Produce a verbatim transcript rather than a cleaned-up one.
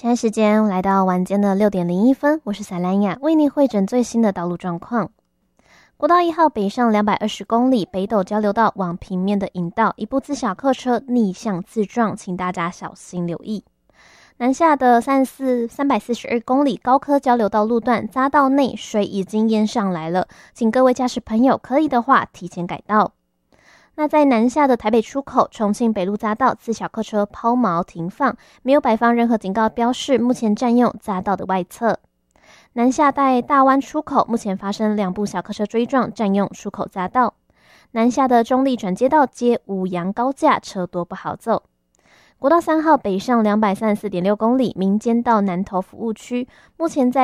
现在时间来到晚间的六点零一分，我是赛兰雅，为您汇诊最新的道路状况。国道一号北上两百二十公里，北斗交流道往平面的引道，一部自小客车逆向自撞，请大家小心留意。南下的三百四十二公里，高科交流道路段匝道内水已经淹上来了，请各位驾驶朋友可以的话提前改道。那在南下的台北出口重庆北路匝道，自小客车抛锚停放，没有摆放任何警告标示，目前占用匝道的外侧。南下在大湾出口目前发生两部小客车追撞，占用出口匝道。南下的中立转接道接五杨高架，车多不好走。国道三号北上两百三十四点六公里，民间到南投服务区，目前在